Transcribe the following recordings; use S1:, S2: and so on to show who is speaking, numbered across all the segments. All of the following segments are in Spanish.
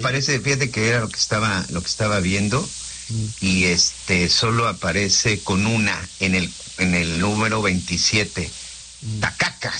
S1: Parece, fíjate que era lo que estaba viendo, y solo aparece con una en el número 27. Tacaca.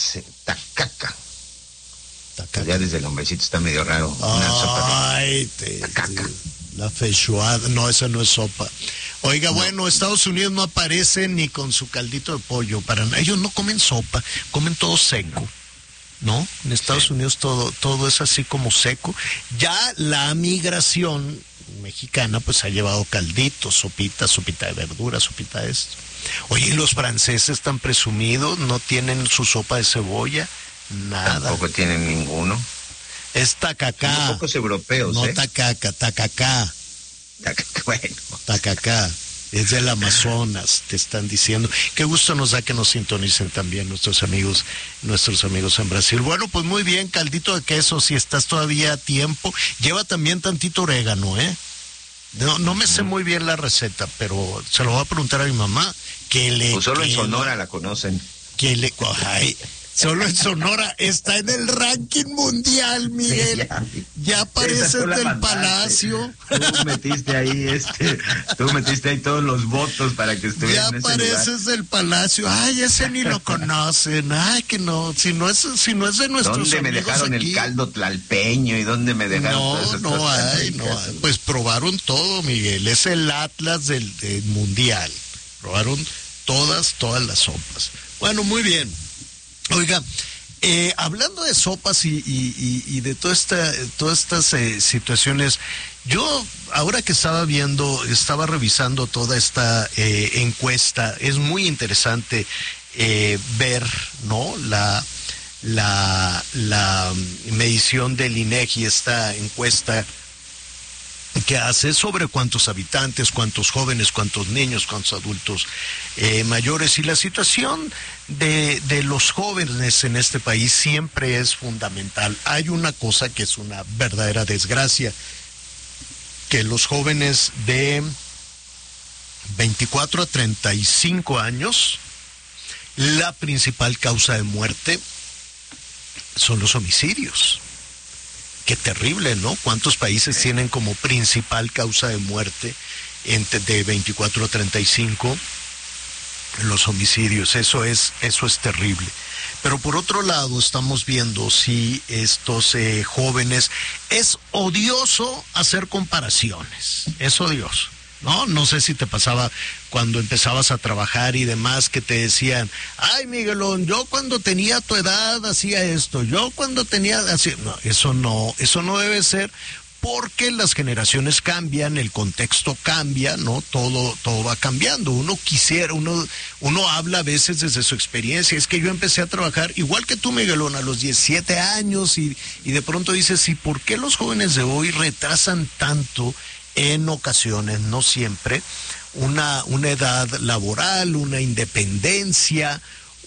S1: Ya desde el nombrecito está medio raro. Una sopa de tacaca.
S2: La feijoada, no, esa no es sopa. Oiga, no. Bueno, Estados Unidos no aparece ni con su caldito de pollo para nada. Ellos no comen sopa, comen todo seco, ¿no? En Estados Unidos todo es así como seco. Ya la migración mexicana pues ha llevado calditos, sopita de verduras, sopita de esto. Oye, ¿y los franceses tan presumidos no tienen su sopa de cebolla? Nada.
S1: Tampoco tienen ninguno.
S2: Es tacacá.
S1: Son pocos europeos,
S2: no tacacá.
S1: Bueno.
S2: Tacacá. Es del Amazonas, te están diciendo. Qué gusto nos da que nos sintonicen también nuestros amigos en Brasil. Bueno, pues muy bien, caldito de queso, si estás todavía a tiempo. Lleva también tantito orégano, ¿eh? No me sé muy bien la receta, pero se lo voy a preguntar a mi mamá.
S1: Pues solo en Sonora la conocen.
S2: Solo en Sonora está en el ranking mundial, Miguel. Ya apareces del Palacio.
S1: Tú metiste ahí todos los votos para que estuviera en ese lugar.
S2: Ya apareces del Palacio. Ay, ese ni lo conocen. Ay, que no. Si no es de nuestros amigos.
S1: ¿Dónde me dejaron
S2: aquí?
S1: El caldo tlalpeño y dónde me dejaron todas esas cosas?
S2: No hay. Pues probaron todo, Miguel. Es el Atlas del mundial. Probaron todas las sopas. Bueno, muy bien. Oiga, hablando de sopas y de todas estas situaciones, yo ahora que estaba revisando toda esta encuesta, es muy interesante ver, ¿no? La medición del INEGI, esta encuesta que hace sobre cuántos habitantes, cuántos jóvenes, cuántos niños, cuántos adultos mayores, y la situación de los jóvenes en este país siempre es fundamental. Hay una cosa que es una verdadera desgracia, que los jóvenes de 24 a 35 años, la principal causa de muerte son los homicidios. Qué terrible, ¿no? ¿Cuántos países tienen como principal causa de muerte de 24 a 35 los homicidios? Eso es terrible. Pero por otro lado estamos viendo si estos jóvenes, es odioso hacer comparaciones, es odioso. No sé si te pasaba cuando empezabas a trabajar y demás, que te decían, ay, Miguelón, yo cuando tenía tu edad hacía esto, yo cuando tenía así. No, eso no debe ser, porque las generaciones cambian, el contexto cambia, ¿no? Todo va cambiando. Uno habla a veces desde su experiencia. Es que yo empecé a trabajar igual que tú, Miguelón, a los 17 años y de pronto dices, ¿y por qué los jóvenes de hoy retrasan tanto en ocasiones, no siempre, una edad laboral, una independencia,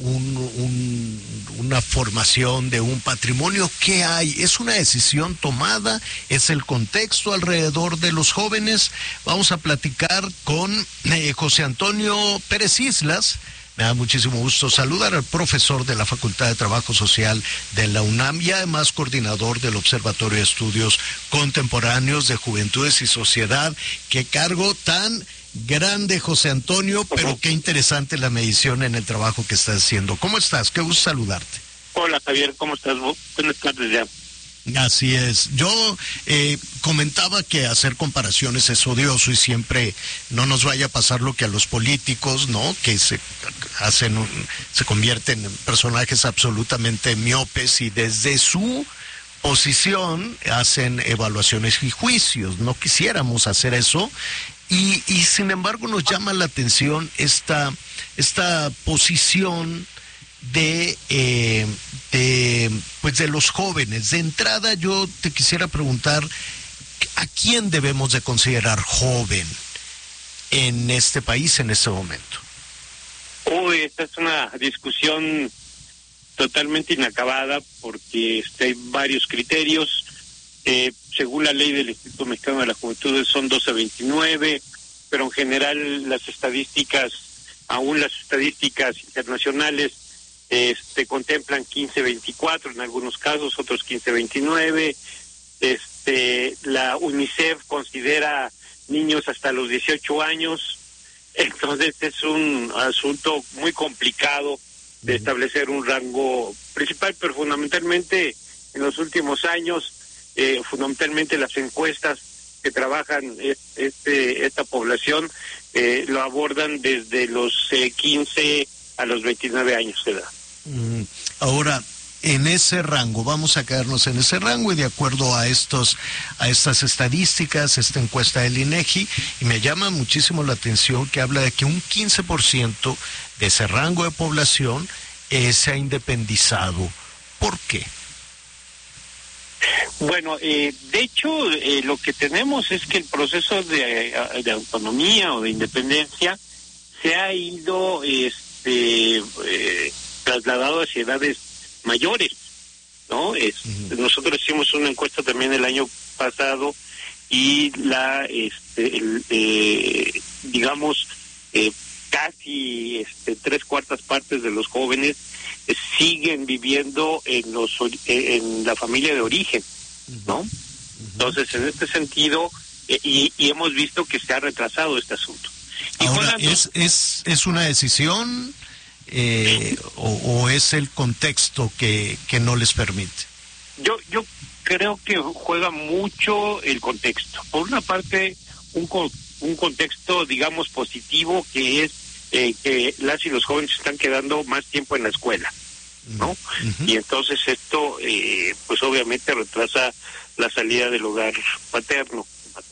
S2: una formación de un patrimonio? ¿Qué hay? ¿Es una decisión tomada? ¿Es el contexto alrededor de los jóvenes? Vamos a platicar con José Antonio Pérez Islas. Me da muchísimo gusto saludar al profesor de la Facultad de Trabajo Social de la UNAM y además coordinador del Observatorio de Estudios Contemporáneos de Juventudes y Sociedad. Qué cargo tan grande, José Antonio, pero qué interesante la medición en el trabajo que estás haciendo. ¿Cómo estás? Qué gusto saludarte.
S3: Hola, Javier, ¿cómo estás? Buenas tardes ya.
S2: Así es. Yo comentaba que hacer comparaciones es odioso y siempre no nos vaya a pasar lo que a los políticos, ¿no? Que se convierten en personajes absolutamente miopes y desde su posición hacen evaluaciones y juicios. No quisiéramos hacer eso. Y sin embargo nos llama la atención esta posición de los jóvenes. De entrada yo te quisiera preguntar, ¿a quién debemos de considerar joven en este país en este momento?
S3: Esta es una discusión totalmente inacabada, porque hay varios criterios. Según la ley del Instituto Mexicano de la Juventud son 12 a 29, pero en general las estadísticas internacionales contemplan 15-24 en algunos casos, otros 15-29. la UNICEF considera niños hasta los 18 años. Entonces es un asunto muy complicado de establecer un rango principal, pero fundamentalmente en los últimos años, fundamentalmente las encuestas que trabajan esta población lo abordan desde los 15 a los 29 años de edad.
S2: Ahora, en ese rango, vamos a quedarnos en ese rango y de acuerdo a estas estadísticas, esta encuesta del INEGI, y me llama muchísimo la atención que habla de que un 15% de ese rango de población se ha independizado. ¿Por qué?
S3: Bueno, de hecho, lo que tenemos es que el proceso de autonomía o de independencia se ha ido trasladado hacia edades mayores, ¿no? Nosotros hicimos una encuesta también el año pasado y digamos, casi 3/4 partes de los jóvenes siguen viviendo en la familia de origen, ¿no? Entonces, en este sentido, y hemos visto que se ha retrasado este asunto. Y
S2: ahora, ¿es una decisión o es el contexto que no les permite?
S3: Yo creo que juega mucho el contexto. Por una parte, un contexto, digamos, positivo, que es que las y los jóvenes están quedando más tiempo en la escuela, ¿no? Y entonces esto, pues obviamente retrasa la salida del hogar materno.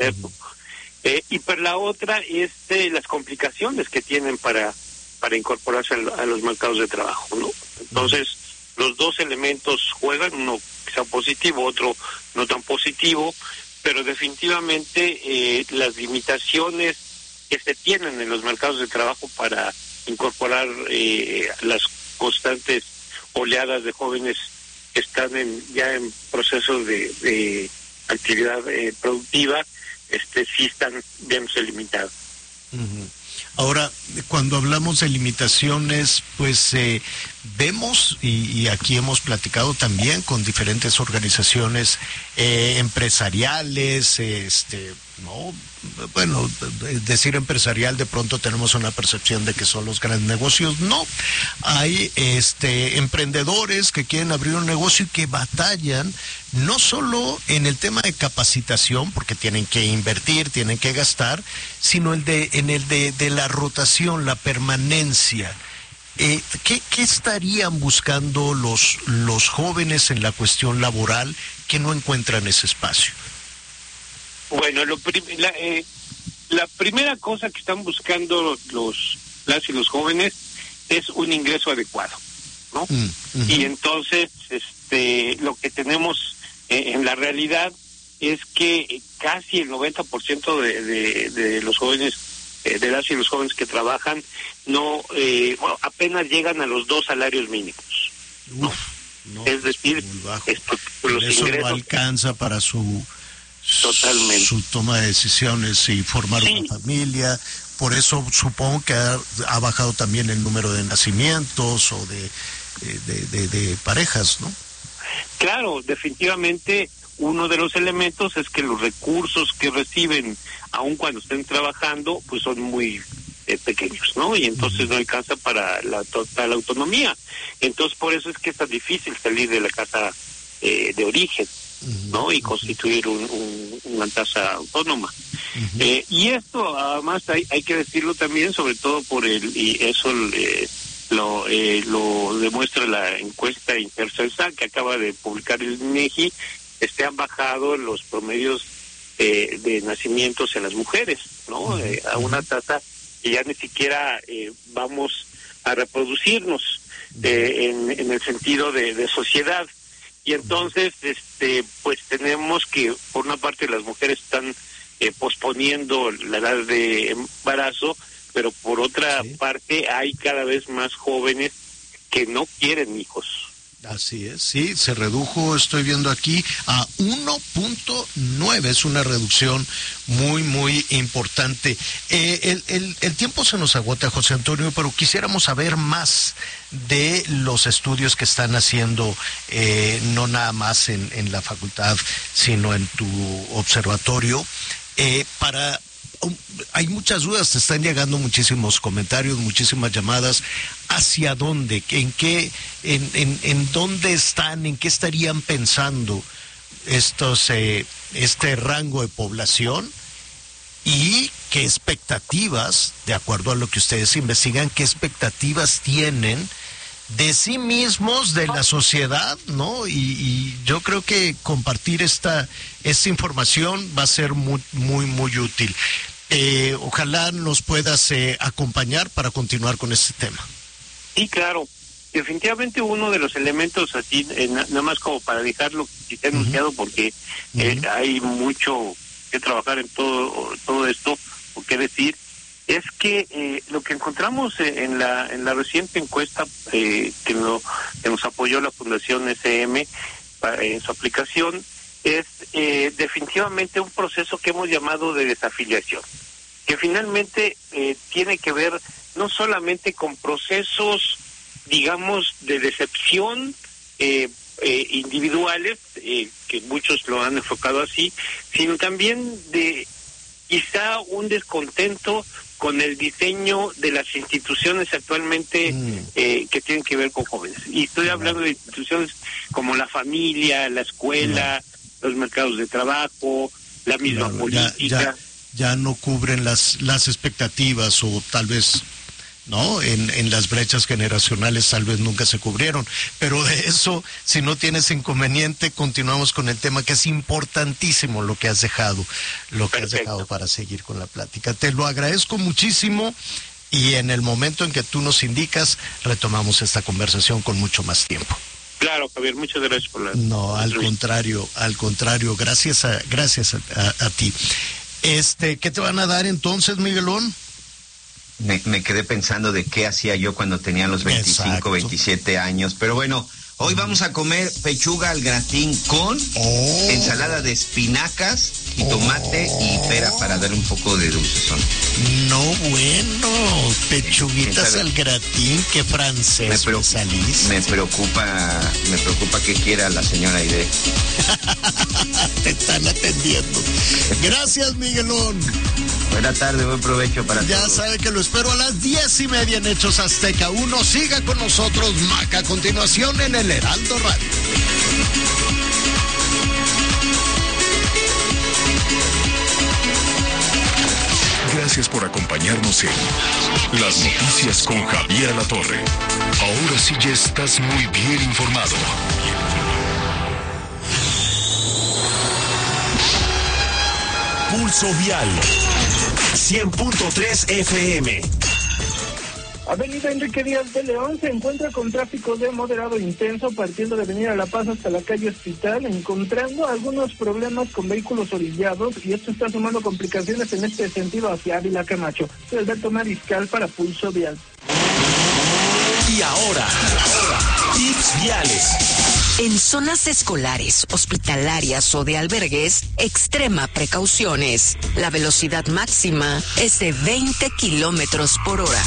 S3: Y por la otra, las complicaciones que tienen para incorporarse a los mercados de trabajo, ¿no? Entonces, los dos elementos juegan, uno quizá positivo, otro no tan positivo, pero definitivamente las limitaciones que se tienen en los mercados de trabajo para incorporar las constantes oleadas de jóvenes que están ya en procesos de actividad productiva, sí están viéndose limitados.
S2: Ahora, cuando hablamos de limitaciones, pues vemos, y aquí hemos platicado también con diferentes organizaciones empresariales, no, bueno, decir empresarial, de pronto tenemos una percepción de que son los grandes negocios. No, hay emprendedores que quieren abrir un negocio y que batallan no solo en el tema de capacitación, porque tienen que invertir, tienen que gastar, sino en el de la rotación, la permanencia. ¿Qué estarían buscando los jóvenes en la cuestión laboral que no encuentran ese espacio?
S3: Bueno, la primera cosa que están buscando las y los jóvenes es un ingreso adecuado, ¿no? Y entonces, lo que tenemos en la realidad es que casi el 90% de los jóvenes, de las y los jóvenes que trabajan, apenas llegan a los 2 salarios mínimos, ¿no?
S2: No,
S3: es decir,
S2: los eso ingresos no alcanza para
S3: totalmente
S2: su toma de decisiones y formar una familia. Por eso supongo que ha bajado también el número de nacimientos o de parejas, ¿no?
S3: Claro, definitivamente uno de los elementos es que los recursos que reciben, aun cuando estén trabajando, pues son muy pequeños, ¿no? Y entonces no alcanza para la total autonomía. Entonces por eso es que es tan difícil salir de la casa de origen, ¿no? Y constituir una tasa autónoma. Y esto, además, hay que decirlo también, sobre todo y eso lo demuestra la encuesta intercensal que acaba de publicar el INEGI, han bajado los promedios de nacimientos en las mujeres, ¿no? A una tasa que ya ni siquiera vamos a reproducirnos en el sentido de sociedad. Y entonces, pues tenemos que, por una parte, las mujeres están posponiendo la edad de embarazo, pero por otra parte hay cada vez más jóvenes que no quieren hijos,
S2: Así es, sí, se redujo, estoy viendo aquí, a 1.9, es una reducción muy, muy importante. El tiempo se nos agota, José Antonio, pero quisiéramos saber más de los estudios que están haciendo, no nada más en la facultad, sino en tu observatorio, hay muchas dudas, te están llegando muchísimos comentarios, muchísimas llamadas. ¿Hacia dónde? ¿En dónde están? ¿En qué estarían pensando este rango de población? ¿Y qué expectativas, de acuerdo a lo que ustedes investigan, qué expectativas tienen de sí mismos, de la sociedad, ¿no? Y yo creo que compartir esta información va a ser muy, muy, muy útil. Ojalá nos puedas acompañar para continuar con este tema.
S3: Sí, claro. Definitivamente uno de los elementos, así, nada más como para dejarlo que esté anunciado, porque hay mucho que trabajar en todo esto, o qué decir, es que lo que encontramos en la reciente encuesta que nos apoyó la Fundación SM en su aplicación, es definitivamente un proceso que hemos llamado de desafiliación, que finalmente tiene que ver no solamente con procesos, digamos, de decepción individuales, que muchos lo han enfocado así, sino también de quizá un descontento con el diseño de las instituciones actualmente que tienen que ver con jóvenes. Y estoy hablando de instituciones como la familia, la escuela, los mercados de trabajo, la misma política.
S2: Ya no cubren las expectativas, o tal vez, ¿no? En las brechas generacionales tal vez nunca se cubrieron, pero de eso, si no tienes inconveniente, continuamos con el tema, que es importantísimo lo que has dejado para seguir con la plática. Te lo agradezco muchísimo, y en el momento en que tú nos indicas, retomamos esta conversación con mucho más tiempo.
S3: Claro, Javier, muchas gracias por la...
S2: No, al contrario, gracias a ti. ¿Qué te van a dar entonces, Miguelón?
S1: Me quedé pensando de qué hacía yo cuando tenía los 25, exacto, 27 años. Pero bueno, hoy vamos a comer pechuga al gratín con ensalada de espinacas y tomate y pera para dar un poco de dulcezón.
S2: No, bueno, pechuguitas al gratín, qué francés salís.
S1: Me preocupa que quiera la señora Aide.
S2: Te están atendiendo. Gracias, Miguelón.
S1: Buena tarde, buen provecho para todos.
S2: Ya sabe que lo espero a las 10:30 en Hechos Azteca 1. Siga con nosotros, Maca, a continuación en el Heraldo Radio.
S4: Gracias por acompañarnos en Las Noticias con Javier Alatorre. Ahora sí ya estás muy bien informado. Pulso Vial 100.3 FM.
S5: Avenida Enrique Díaz de León se encuentra con tráfico de moderado intenso partiendo de Avenida La Paz hasta la calle Hospital, encontrando algunos problemas con vehículos orillados, y esto está sumando complicaciones en este sentido hacia Ávila Camacho. Soy Alberto Mariscal para Pulso Vial.
S4: Y ahora, tips viales.
S6: En zonas escolares, hospitalarias o de albergues, extrema precauciones. La velocidad máxima es de 20 kilómetros por hora.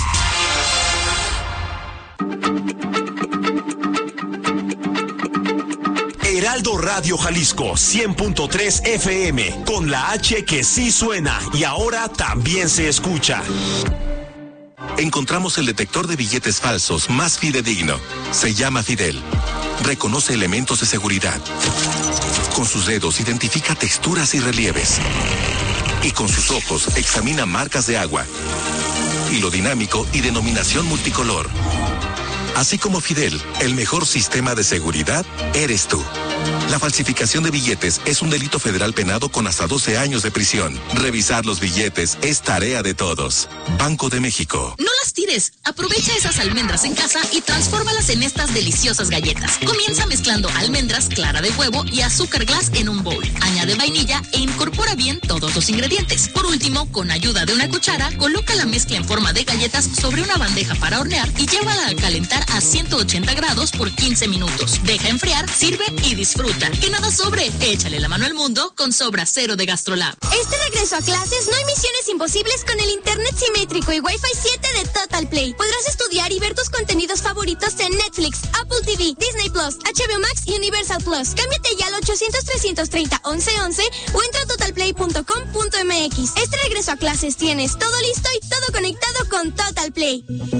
S4: Heraldo Radio Jalisco 100.3 FM, con la H que sí suena y ahora también se escucha. Encontramos el detector de billetes falsos más fidedigno. Se llama Fidel. Reconoce elementos de seguridad. Con sus dedos identifica texturas y relieves. Y con sus ojos examina marcas de agua, hilo dinámico y denominación multicolor. Así como Fidel, el mejor sistema de seguridad eres tú. La falsificación de billetes es un delito federal penado con hasta 12 años de prisión. Revisar los billetes es tarea de todos. Banco de México.
S7: No las tires. Aprovecha esas almendras en casa y transfórmalas en estas deliciosas galletas. Comienza mezclando almendras, clara de huevo y azúcar glass en un bowl. Añade vainilla e incorpora bien todos los ingredientes. Por último, con ayuda de una cuchara, coloca la mezcla en forma de galletas sobre una bandeja para hornear y llévala a calentar a 180 grados por 15 minutos. Deja enfriar, sirve y disfruta. Que nada sobre. Échale la mano al mundo con Sobra Cero de Gastrolab.
S8: Este regreso a clases no hay misiones imposibles con el internet simétrico y Wi-Fi 7 de Total Play. Podrás estudiar y ver tus contenidos favoritos en Netflix, Apple TV, Disney Plus, HBO Max y Universal Plus. Cámbiate ya al 800-330-1111 o entra a totalplay.com.mx. Este regreso a clases tienes todo listo y todo conectado con Total Play.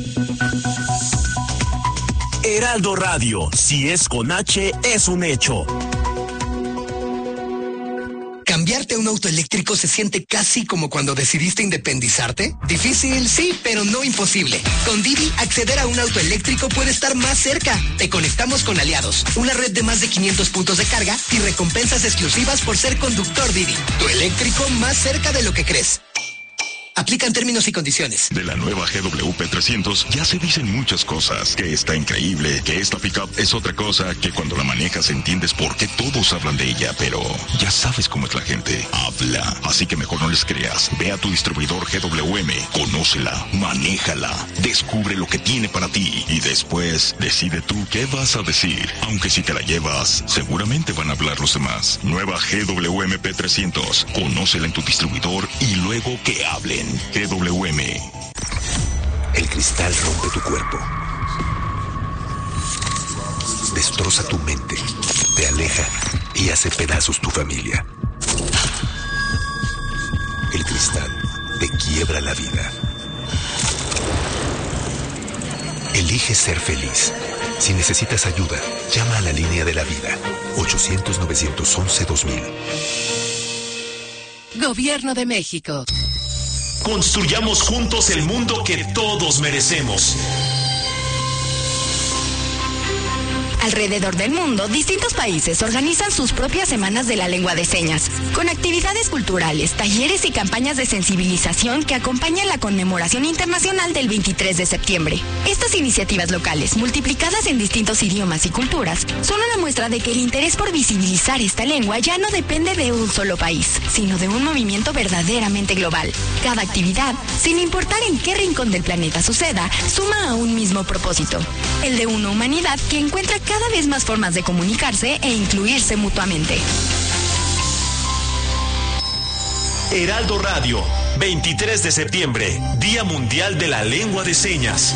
S9: Heraldo Radio, si es con H, es un hecho.
S10: ¿Cambiarte a un auto eléctrico se siente casi como cuando decidiste independizarte? Difícil, sí, pero no imposible. Con Didi, acceder a un auto eléctrico puede estar más cerca. Te conectamos con aliados, una red de más de 500 puntos de carga y recompensas exclusivas por ser conductor Didi. Tu eléctrico más cerca de lo que crees. Aplican términos y condiciones.
S11: De la nueva GWP 300 ya se dicen muchas cosas. Que está increíble, que esta pickup es otra cosa, que cuando la manejas entiendes por qué todos hablan de ella, pero ya sabes cómo es la gente. Habla. Así que mejor no les creas. Ve a tu distribuidor GWM, conócela, manéjala, descubre lo que tiene para ti y después decide tú qué vas a decir. Aunque si te la llevas, seguramente van a hablar los demás. Nueva GWM P300. Conócela en tu distribuidor y luego que hablen. GWM.
S12: El cristal rompe tu cuerpo, destroza tu mente, te aleja y hace pedazos tu familia. El cristal te quiebra la vida. Elige ser feliz. Si necesitas ayuda, llama a la línea de la vida. 800-911-2000.
S6: Gobierno de México.
S9: Construyamos juntos el mundo que todos merecemos.
S13: Alrededor del mundo, distintos países organizan sus propias semanas de la lengua de señas, con actividades culturales, talleres y campañas de sensibilización que acompañan la conmemoración internacional del 23 de septiembre. Estas iniciativas locales, multiplicadas en distintos idiomas y culturas, son una muestra de que el interés por visibilizar esta lengua ya no depende de un solo país, sino de un movimiento verdaderamente global. Cada actividad, sin importar en qué rincón del planeta suceda, suma a un mismo propósito, el de una humanidad que encuentra cada vez más formas de comunicarse e incluirse mutuamente.
S9: Heraldo Radio, 23 de septiembre, Día Mundial de la Lengua de Señas.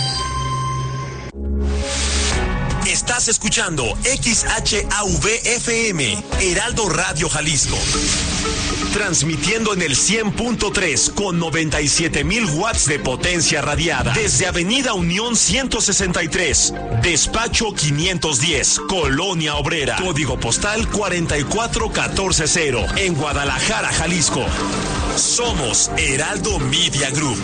S9: Estás escuchando XHAV-FM, Heraldo Radio Jalisco. Transmitiendo en el 100.3 con 97,000 watts de potencia radiada. Desde Avenida Unión 163, Despacho 510, Colonia Obrera. Código postal 44140, en Guadalajara, Jalisco. Somos Heraldo Media Group.